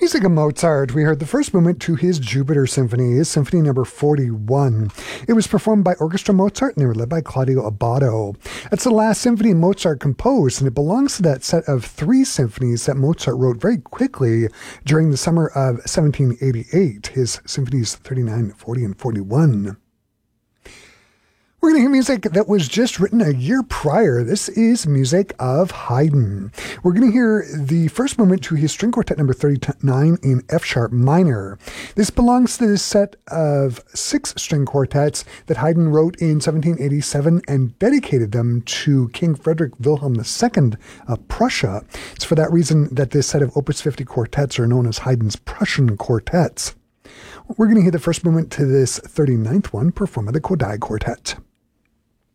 Music of Mozart, we heard the first movement to his Jupiter Symphony, his Symphony number 41. It was performed by Orchestra Mozart, and they were led by Claudio Abbado. It's the last symphony Mozart composed, and it belongs to that set of 3 symphonies that Mozart wrote very quickly during the summer of 1788, his Symphonies 39, 40, and 41. We're going to hear music that was just written a year prior. This is music of Haydn. We're going to hear the first movement to his string quartet number 39 in F sharp minor. This belongs to this set of 6 string quartets that Haydn wrote in 1787 and dedicated them to King Frederick Wilhelm II of Prussia. It's for that reason that this set of Opus 50 quartets are known as Haydn's Prussian quartets. We're going to hear the first movement to this 39th one performed by the Kodály Quartet.